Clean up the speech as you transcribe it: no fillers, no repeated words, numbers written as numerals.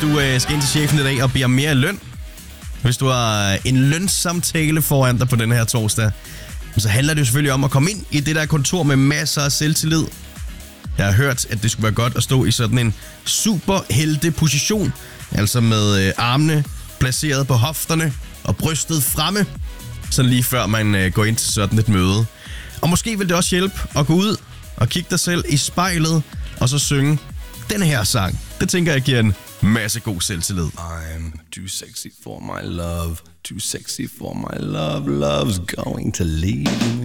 du skal ind til chefen i dag og bede om mere løn, hvis du har en lønsamtale foran dig på den her torsdag, så handler det jo selvfølgelig om at komme ind i det der kontor med masser af selvtillid. Jeg har hørt, at det skulle være godt at stå i sådan en superhelteposition, altså med armene placeret på hofterne og brystet fremme, sådan lige før man går ind til sådan et møde. Og måske vil det også hjælpe at gå ud og kigge dig selv i spejlet og så synge den her sang. Det tænker jeg giver en masse god selvtillid. I'm too sexy for my love, too sexy for my love, love's going to leave me.